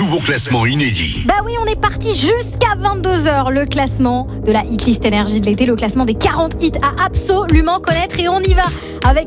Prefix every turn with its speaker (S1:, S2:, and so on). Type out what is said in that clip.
S1: nouveau classement inédit.
S2: Bah oui, on est parti jusqu'à 22h. Le classement de la Hitlist Énergie de l'été, le classement des 40 hits à absolument connaître. Et on y va avec